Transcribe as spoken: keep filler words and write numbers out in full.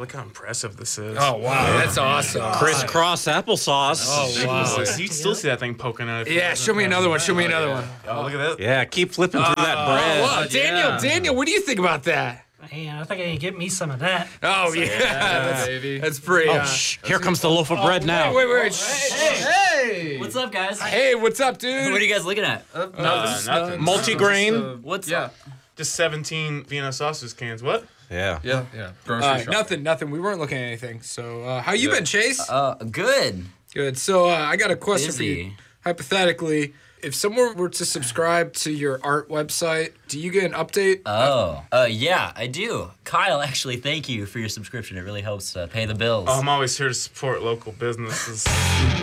look how impressive this is. Oh, wow. That's awesome. Crisscross applesauce. Oh, wow. You still see that thing poking out. Yeah, show me another one. Show me another one. Oh, look at that. Yeah, keep flipping through that bread. Oh, wow. Daniel, Daniel, what do you think about that? Hey, I think I can get me some of that. Oh, yeah. That's, baby. that's pretty. Oh, uh, shh. Here comes the loaf of bread now. Wait, wait, wait. Shh. Hey! What's up, guys? Hey, what's up, dude? What are you guys looking at? Uh, Uh, nothing. Multigrain. What's yeah. up? Just seventeen Vienna sausage cans. What? Yeah. Yeah, yeah. Grocery Uh, shop. nothing, nothing. We weren't looking at anything. So, uh, how you been, Chase? Uh, good. Good. So, uh, I got a question for you. Busy. Hypothetically, if someone were to subscribe to your art website, do you get an update? Oh, uh, yeah, I do. Kyle, actually, thank you for your subscription. It really helps uh, pay the bills. Oh, I'm always here to support local businesses.